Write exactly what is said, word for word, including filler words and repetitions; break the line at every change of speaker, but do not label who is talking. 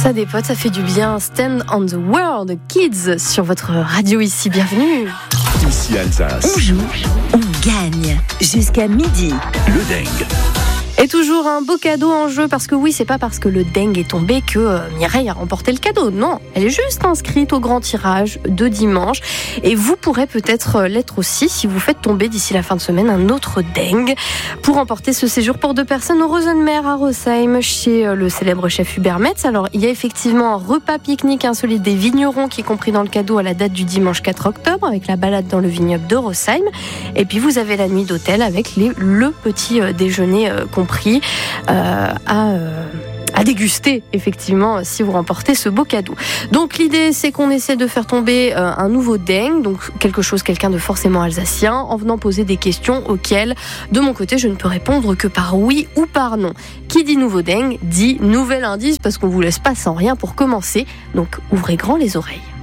Ça dépote, ça fait du bien. Stand on the World Kids sur votre radio ici. Bienvenue.
Ici Alsace.
On joue, on gagne. Jusqu'à midi.
Le Dengue.
Et toujours un beau cadeau en jeu, parce que oui, c'est pas parce que le Dengue est tombé que euh, Mireille a remporté le cadeau. Non, elle est juste inscrite au grand tirage de dimanche. Et vous pourrez peut-être l'être aussi si vous faites tomber d'ici la fin de semaine un autre Dengue pour remporter ce séjour pour deux personnes au Rosenmer à Rosheim chez le célèbre chef Hubert Metz. Alors, il y a effectivement un repas pique-nique insolite des vignerons qui est compris dans le cadeau à la date du dimanche quatre octobre avec la balade dans le vignoble de Rosheim. Et puis, vous avez la nuit d'hôtel avec les, le petit déjeuner euh, compris Pris euh, à, euh, à déguster effectivement si vous remportez ce beau cadeau. Donc l'idée c'est qu'on essaie de faire tomber euh, un nouveau Dengue, donc quelque chose, quelqu'un de forcément alsacien, en venant poser des questions auxquelles de mon côté je ne peux répondre que par oui ou par non. Qui dit nouveau Dengue dit nouvel indice, parce qu'on vous laisse pas sans rien pour commencer, donc ouvrez grand les oreilles.